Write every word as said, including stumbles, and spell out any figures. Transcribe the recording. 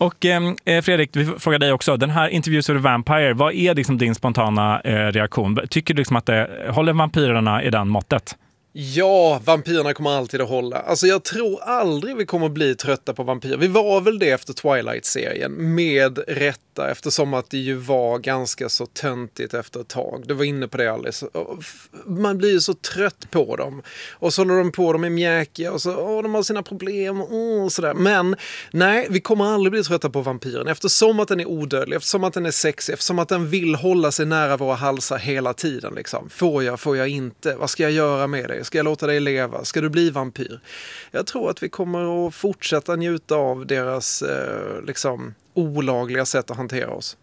Och eh, Fredrik, vi frågar dig också. Den här Interviews with a Vampire, vad är liksom din spontana eh, reaktion? Tycker du liksom att det håller vampyrerna i den måttet? Ja, vampyrerna kommer alltid att hålla. Alltså jag tror aldrig vi kommer bli trötta på vampyrer. Vi var väl det efter Twilight-serien, med rätta, eftersom att det ju var ganska så töntigt efter ett tag. Du var inne på det, Alice. Man blir ju så trött på dem. Och så håller de på, de är mjäkiga och så, åh, de har sina problem och sådär. Men nej, vi kommer aldrig bli trötta på vampyren, eftersom att den är odödlig, eftersom att den är sexig, eftersom att den vill hålla sig nära våra halsar hela tiden. Liksom. Får jag, får jag inte? Vad ska jag göra med dig? Ska jag låta dig leva? Ska du bli vampyr? Jag tror att vi kommer att fortsätta njuta av deras eh, liksom olagliga sätt att hantera oss.